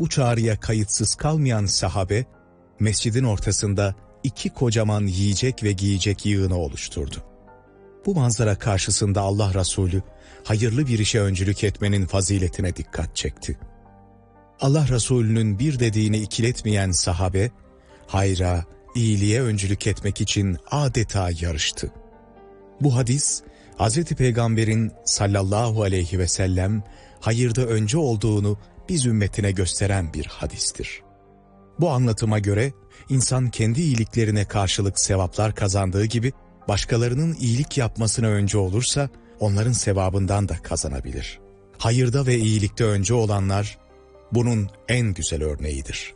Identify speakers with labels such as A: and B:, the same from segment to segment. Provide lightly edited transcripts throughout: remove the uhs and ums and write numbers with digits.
A: Bu çağrıya kayıtsız kalmayan sahabe, mescidin ortasında 2 kocaman yiyecek ve giyecek yığını oluşturdu. Bu manzara karşısında Allah Resulü, hayırlı bir işe öncülük etmenin faziletine dikkat çekti. Allah Resulü'nün bir dediğini ikiletmeyen sahabe, hayra, iyiliğe öncülük etmek için adeta yarıştı. Bu hadis, Hz. Peygamber'in sallallahu aleyhi ve sellem hayırda önce olduğunu biz ümmetine gösteren bir hadistir. Bu anlatıma göre insan kendi iyiliklerine karşılık sevaplar kazandığı gibi başkalarının iyilik yapmasına önce olursa onların sevabından da kazanabilir. Hayırda ve iyilikte önce olanlar bunun en güzel örneğidir.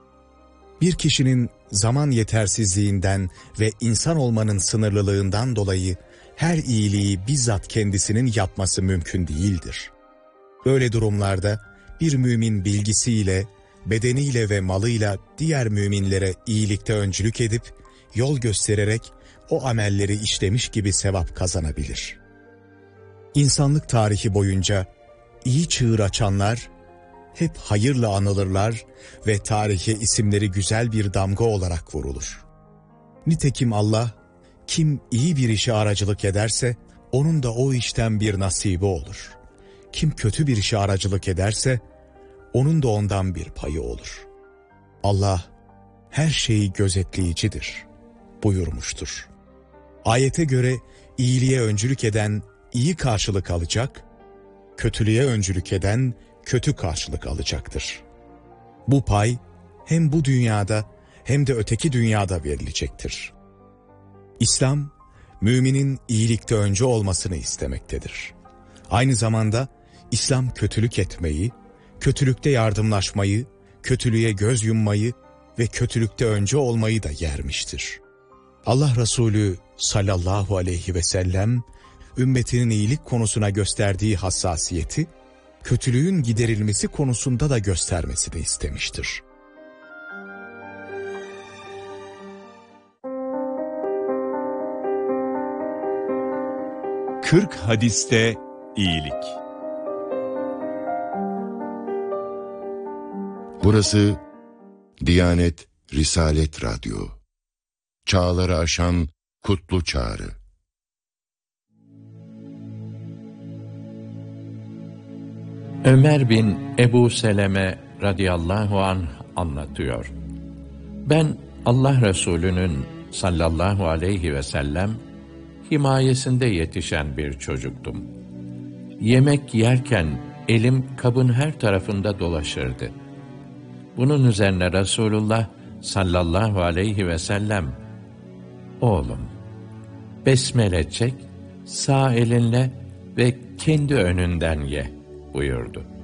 A: Bir kişinin zaman yetersizliğinden ve insan olmanın sınırlılığından dolayı her iyiliği bizzat kendisinin yapması mümkün değildir. Böyle durumlarda bir mümin bilgisiyle, bedeniyle ve malıyla diğer müminlere iyilikte öncülük edip yol göstererek o amelleri işlemiş gibi sevap kazanabilir. İnsanlık tarihi boyunca iyi çığır açanlar hep hayırla anılırlar ve tarihe isimleri güzel bir damga olarak vurulur. Nitekim Allah, kim iyi bir işe aracılık ederse onun da o işten bir nasibi olur. Kim kötü bir işe aracılık ederse onun da ondan bir payı olur. Allah her şeyi gözetleyicidir buyurmuştur. Ayete göre iyiliğe öncülük eden iyi karşılık alacak, kötülüğe öncülük eden kötü karşılık alacaktır. Bu pay hem bu dünyada hem de öteki dünyada verilecektir. İslam, müminin iyilikte önce olmasını istemektedir. Aynı zamanda İslam kötülük etmeyi, kötülükte yardımlaşmayı, kötülüğe göz yummayı ve kötülükte önce olmayı da yermiştir. Allah Resulü sallallahu aleyhi ve sellem, ümmetinin iyilik konusuna gösterdiği hassasiyeti, kötülüğün giderilmesi konusunda da göstermesini istemiştir.
B: Kırk hadiste iyilik.
C: Burası Diyanet Risalet Radyo. Çağları aşan kutlu çağrı.
D: Ömer bin Ebu Seleme radıyallahu anh anlatıyor. Ben Allah Resulü'nün sallallahu aleyhi ve sellem himayesinde yetişen bir çocuktum. Yemek yerken elim kabın her tarafında dolaşırdı. Bunun üzerine Resulullah sallallahu aleyhi ve sellem, "Oğlum, besmele çek, sağ elinle ve kendi önünden ye," buyurdu.